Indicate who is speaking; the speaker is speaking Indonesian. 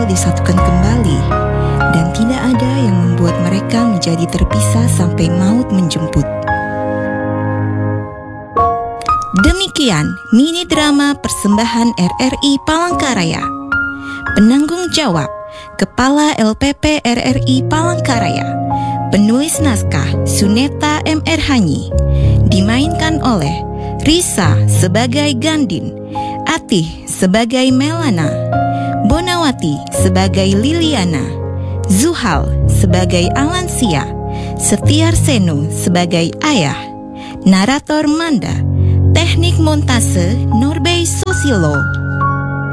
Speaker 1: disatukan kembali, dan tidak ada yang membuat mereka menjadi terpisah sampai maut menjemput. Demikian mini drama persembahan RRI Palangkaraya. Penanggung jawab Kepala LPP RRI Palangkaraya. Penulis naskah Suneta M.R. Hanyi. Dimainkan oleh Risa sebagai Gandin, Atih sebagai Melana, Bonawati sebagai Liliana, Zuhal sebagai Alansia, Setiarseno sebagai Ayah, narator Manda, teknik montase Norbey Susilo.